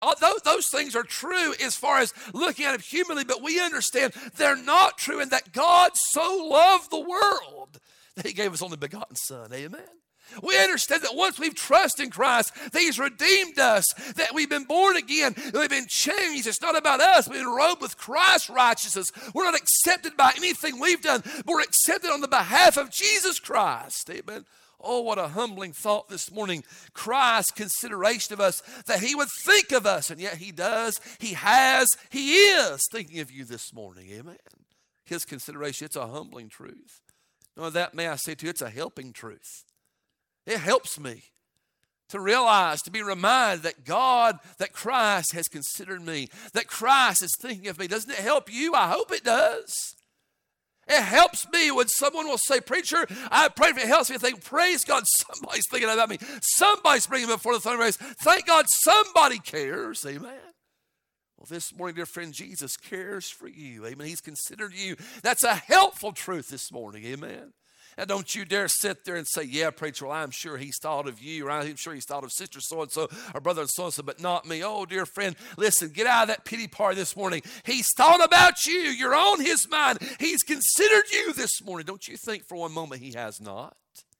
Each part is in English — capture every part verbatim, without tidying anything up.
All those, those things are true as far as looking at it humanly, but we understand they're not true, and that God so loved the world that he gave his only begotten Son. Amen. We understand that once we've trusted in Christ, that he's redeemed us, that we've been born again, that we've been changed. It's not about us. We've been robed with Christ's righteousness. We're not accepted by anything we've done, but we're accepted on the behalf of Jesus Christ. Amen. Oh, what a humbling thought this morning. Christ's consideration of us, that he would think of us, and yet he does, he has, he is thinking of you this morning. Amen. His consideration, it's a humbling truth. No, that may I say to you, it's a helping truth. It helps me to realize, to be reminded that God, that Christ has considered me, that Christ is thinking of me. Doesn't it help you? I hope it does. It helps me when someone will say, preacher, I pray if it helps me. I think, praise God, somebody's thinking about me. Somebody's bringing me before the throne of grace. Thank God somebody cares. Amen. Well, this morning, dear friend, Jesus cares for you. Amen. He's considered you. That's a helpful truth this morning. Amen. And don't you dare sit there and say, yeah, preacher, well, I'm sure he's thought of you, or I'm sure he's thought of sister so-and-so, or brother so-and-so, but not me. Oh, dear friend, listen, get out of that pity party this morning. He's thought about you. You're on his mind. He's considered you this morning. Don't you think for one moment he has not?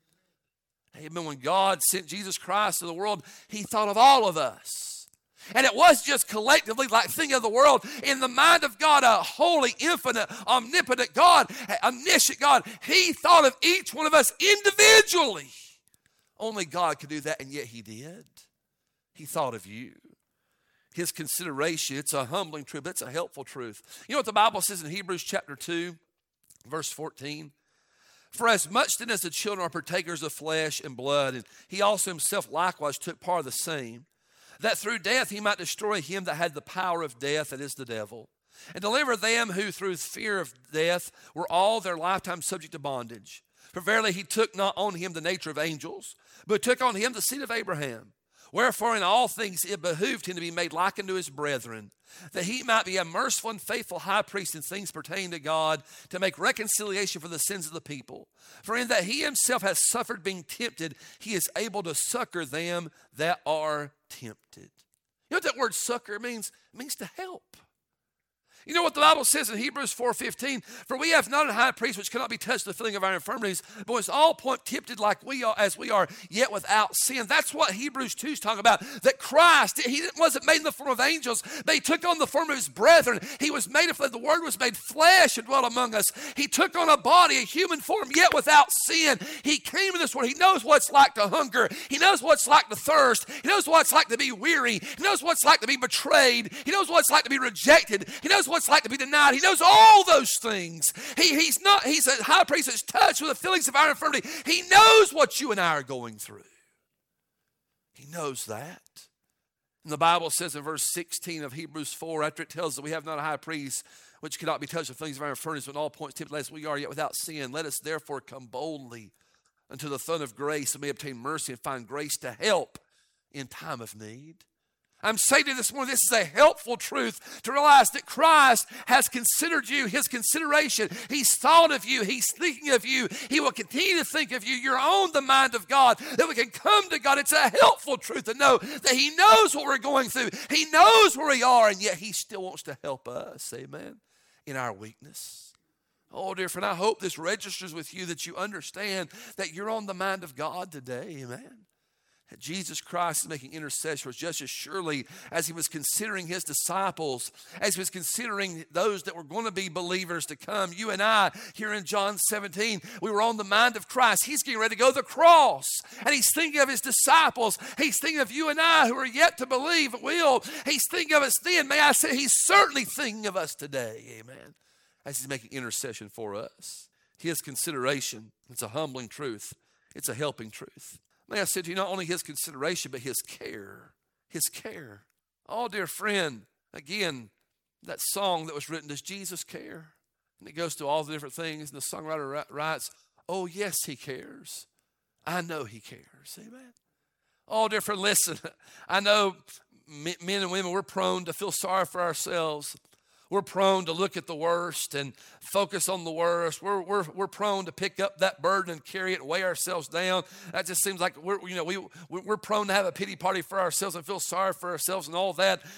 Amen. When God sent Jesus Christ to the world, he thought of all of us. And it was just collectively like think of the world in the mind of God, a holy, infinite, omnipotent God, omniscient God. He thought of each one of us individually. Only God could do that, and yet he did. He thought of you. His consideration, it's a humbling truth, but it's a helpful truth. You know what the Bible says in Hebrews chapter two, verse fourteen? For as much then as the children are partakers of flesh and blood, and he also himself likewise took part of the same, that through death he might destroy him that had the power of death, that is the devil, and deliver them who through fear of death were all their lifetime subject to bondage. For verily he took not on him the nature of angels, but took on him the seed of Abraham. Wherefore in all things it behooved him to be made like unto his brethren, that he might be a merciful and faithful high priest in things pertaining to God, to make reconciliation for the sins of the people. For in that he himself has suffered being tempted, he is able to succor them that are tempted. You know what that word succor means? It means to help. You know what the Bible says in Hebrews four fifteen? For we have not a high priest which cannot be touched with the feeling of our infirmities, but was all point tempted like we are, as we are, yet without sin. That's what Hebrews two is talking about. That Christ, he wasn't made in the form of angels, but he took on the form of his brethren. He was made of flesh. The Word was made flesh and dwelt among us. He took on a body, a human form, yet without sin. He came in this world. He knows what it's like to hunger. He knows what it's like to thirst. He knows what it's like to be weary. He knows what it's like to be betrayed. He knows what it's like to be rejected. He knows what it's like to be denied. He knows all those things. He, he's not, he's a high priest that's touched with the feelings of our infirmity. He knows what you and I are going through. He knows that. And the Bible says in verse sixteen of Hebrews four, after it tells us that we have not a high priest which cannot be touched with the feelings of our infirmities, when all points tempted as we are, yet without sin, let us therefore come boldly unto the throne of grace, and may obtain mercy and find grace to help in time of need. I'm saying to you this morning, this is a helpful truth to realize that Christ has considered you, his consideration. He's thought of you. He's thinking of you. He will continue to think of you. You're on the mind of God, that we can come to God. It's a helpful truth to know that he knows what we're going through. He knows where we are, and yet he still wants to help us, amen, in our weakness. Oh, dear friend, I hope this registers with you that you understand that you're on the mind of God today, amen. That Jesus Christ is making intercession for us just as surely as he was considering his disciples, as he was considering those that were going to be believers to come. You and I, here in John seventeen, we were on the mind of Christ. He's getting ready to go to the cross, and he's thinking of his disciples. He's thinking of you and I who are yet to believe will. He's thinking of us then. May I say, he's certainly thinking of us today, amen, as he's making intercession for us. His consideration, it's a humbling truth. It's a helping truth. May I say to you, not only his consideration, but his care. His care. Oh, dear friend, again, that song that was written, does Jesus care? And it goes to all the different things, and the songwriter writes, oh, yes, he cares. I know he cares. Amen. Oh, dear friend, listen, I know men and women, we're prone to feel sorry for ourselves. We're prone to look at the worst and focus on the worst. We're, we're, we're prone to pick up that burden and carry it and weigh ourselves down. That just seems like we're, you know, we, we're prone to have a pity party for ourselves and feel sorry for ourselves and all that.